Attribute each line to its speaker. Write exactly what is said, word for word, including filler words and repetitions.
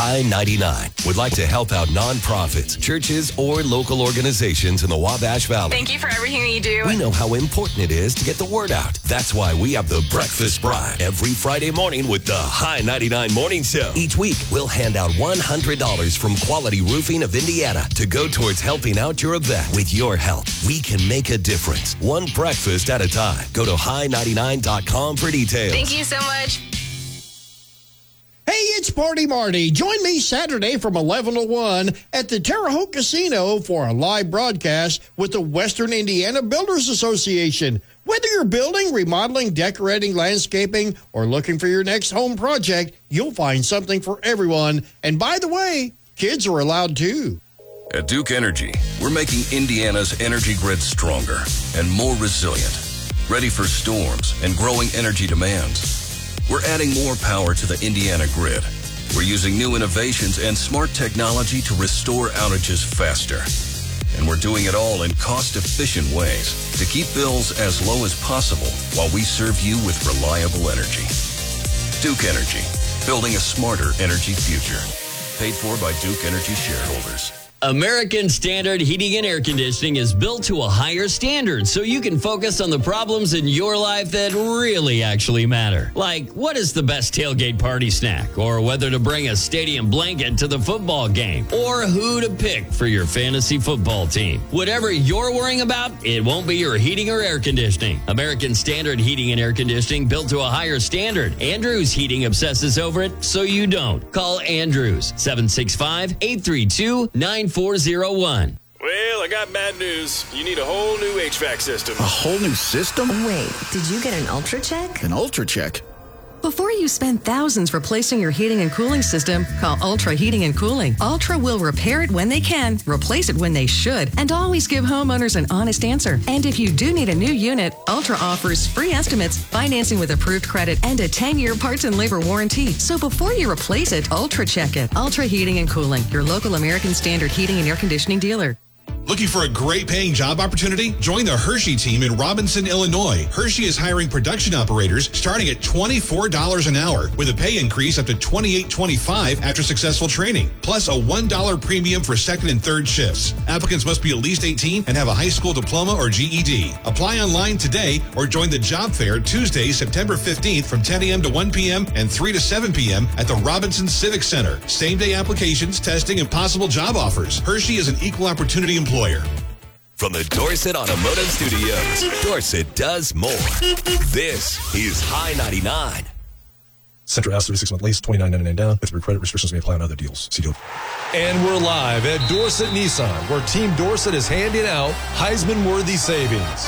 Speaker 1: High ninety-nine would like to help out nonprofits, churches, or local organizations in the Wabash Valley.
Speaker 2: Thank you for everything you do.
Speaker 1: We know how important it is to get the word out. That's why we have the Breakfast Bride every Friday morning with the High ninety-nine Morning Show. Each week, we'll hand out one hundred dollars from Quality Roofing of Indiana to go towards helping out your event. With your help, we can make a difference. One breakfast at a time. Go to high ninety-nine dot com for details.
Speaker 2: Thank you so much.
Speaker 3: Hey, it's Party Marty. Join me Saturday from eleven to one at the Terre Haute Casino for a live broadcast with the Western Indiana Builders Association. Whether you're building, remodeling, decorating, landscaping, or looking for your next home project, you'll find something for everyone. And by the way, kids are allowed too.
Speaker 4: At Duke Energy, we're making Indiana's energy grid stronger and more resilient, ready for storms and growing energy demands. We're adding more power to the Indiana grid. We're using new innovations and smart technology to restore outages faster. And we're doing it all in cost-efficient ways to keep bills as low as possible while we serve you with reliable energy. Duke Energy, building a smarter energy future. Paid for by Duke Energy shareholders.
Speaker 5: American Standard Heating and Air Conditioning is built to a higher standard so you can focus on the problems in your life that really actually matter. Like, what is the best tailgate party snack? Or whether to bring a stadium blanket to the football game? Or who to pick for your fantasy football team? Whatever you're worrying about, it won't be your heating or air conditioning. American Standard Heating and Air Conditioning, built to a higher standard. Andrews Heating obsesses over it, so you don't. Call Andrews, seven six five, eight three two, nine four zero one.
Speaker 6: Well, I got bad news. You need a whole new H V A C system.
Speaker 7: A whole new system?
Speaker 8: Wait, did you get an Ultra Check?
Speaker 7: An Ultra Check?
Speaker 8: Before you spend thousands replacing your heating and cooling system, call Ultra Heating and Cooling. Ultra will repair it when they can, replace it when they should, and always give homeowners an honest answer. And if you do need a new unit, Ultra offers free estimates, financing with approved credit, and a ten-year parts and labor warranty. So before you replace it, Ultra Check it. Ultra Heating and Cooling, your local American Standard Heating and Air Conditioning dealer.
Speaker 9: Looking for a great paying job opportunity? Join the Hershey team in Robinson, Illinois. Hershey is hiring production operators starting at twenty-four dollars an hour with a pay increase up to twenty-eight twenty-five after successful training, plus a one dollar premium for second and third shifts. Applicants must be at least eighteen and have a high school diploma or G E D. Apply online today or join the job fair Tuesday, September fifteenth from ten a.m. to one p.m. and three to seven p.m. at the Robinson Civic Center. Same-day applications, testing, and possible job offers. Hershey is an equal opportunity employer.
Speaker 1: From the Dorset Automotive Studios, Dorset does more. This is High ninety-nine.
Speaker 10: Central House, thirty-six month lease, twenty-nine ninety-nine down. If there are credit restrictions, may apply on other deals. See deal.
Speaker 11: And we're live at Dorset Nissan, where Team Dorset is handing out Heisman-worthy savings.